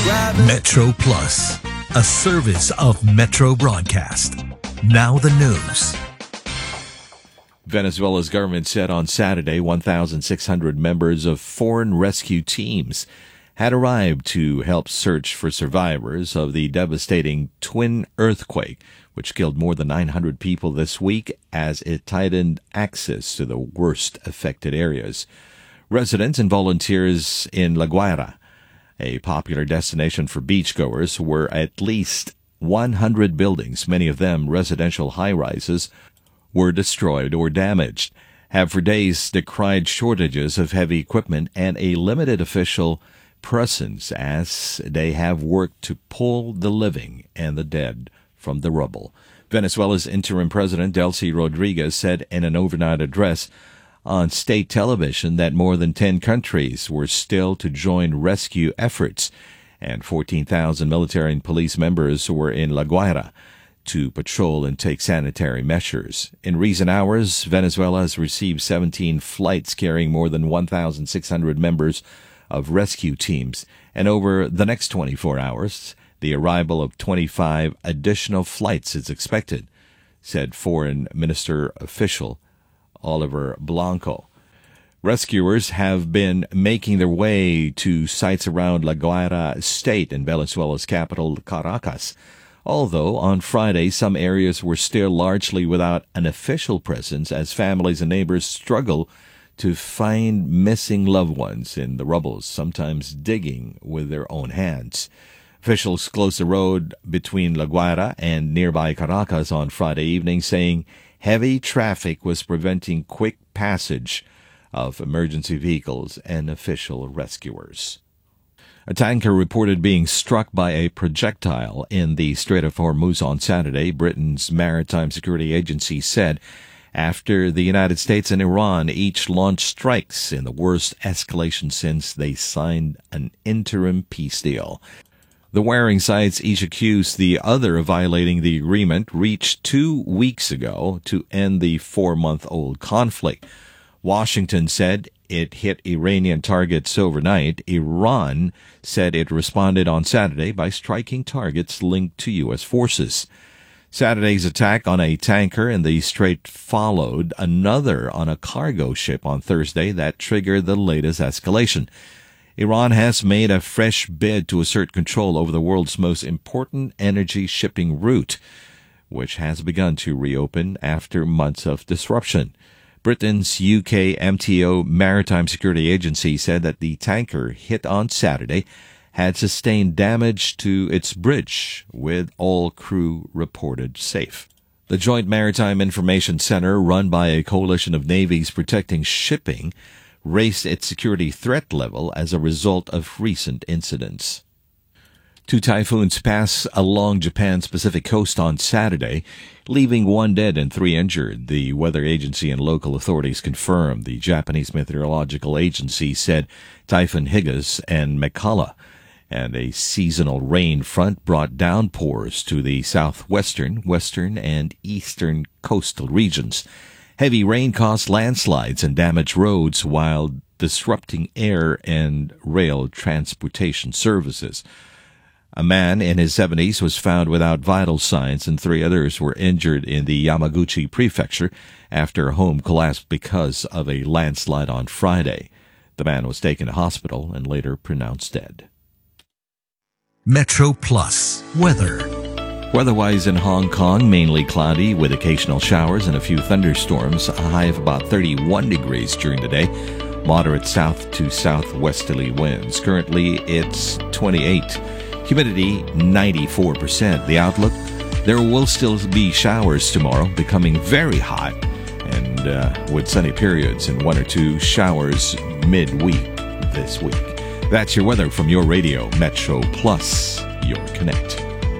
Metro Plus, a service of Metro Broadcast. Now the news. Venezuela's government said on Saturday 1,600 members of foreign rescue teams had arrived to help search for survivors of the devastating twin earthquake, which killed more than 900 people this week as it tightened access to the worst affected areas. Residents and volunteers in La Guaira, a popular destination for beachgoers, where at least 100 buildings, many of them residential high-rises, were destroyed or damaged, have for days decried shortages of heavy equipment and a limited official presence as they have worked to pull the living and the dead from the rubble. Venezuela's interim president, Delcy Rodriguez, said in an overnight address on state television that more than 10 countries were still to join rescue efforts, and 14,000 military and police members were in La Guaira to patrol and take sanitary measures. In recent hours, Venezuela has received 17 flights carrying more than 1,600 members of rescue teams, and over the next 24 hours, the arrival of 25 additional flights is expected, said Foreign Minister official Oliver Blanco. Rescuers have been making their way to sites around La Guaira state in Venezuela's capital, Caracas, although on Friday some areas were still largely without an official presence as families and neighbors struggle to find missing loved ones in the rubble, sometimes digging with their own hands. Officials closed the road between La Guaira and nearby Caracas on Friday evening, saying heavy traffic was preventing quick passage of emergency vehicles and official rescuers. A tanker reported being struck by a projectile in the Strait of Hormuz on Saturday, Britain's Maritime Security Agency said, after the United States and Iran each launched strikes in the worst escalation since they signed an interim peace deal. The warring sides each accused the other of violating the agreement reached 2 weeks ago to end the 4-month-old conflict. Washington said it hit Iranian targets overnight. Iran said it responded on Saturday by striking targets linked to U.S. forces. Saturday's attack on a tanker in the Strait followed another on a cargo ship on Thursday that triggered the latest escalation. Iran has made a fresh bid to assert control over the world's most important energy shipping route, which has begun to reopen after months of disruption. Britain's UK MTO Maritime Security Agency said that the tanker hit on Saturday had sustained damage to its bridge, with all crew reported safe. The Joint Maritime Information Center, run by a coalition of navies protecting shipping, raised its security threat level as a result of recent incidents. 2 typhoons passed along Japan's Pacific coast on Saturday, leaving 1 dead and 3 injured, the weather agency and local authorities confirmed. The Japanese Meteorological Agency said Typhoon Higas and Mekala and a seasonal rain front brought downpours to the southwestern, western, and eastern coastal regions. Heavy rain caused landslides and damaged roads while disrupting air and rail transportation services. A man in his 70s was found without vital signs, and 3 others were injured in the Yamaguchi prefecture after a home collapsed because of a landslide on Friday. The man was taken to hospital and later pronounced dead. Metro Plus weather. Weather-wise in Hong Kong, mainly cloudy with occasional showers and a few thunderstorms, a high of about 31 degrees during the day. Moderate south to southwesterly winds. Currently, it's 28. Humidity, 94%. The outlook, there will still be showers tomorrow, becoming very hot, and with sunny periods and 1 or 2 showers midweek this week. That's your weather from your radio, Metro Plus, your connect.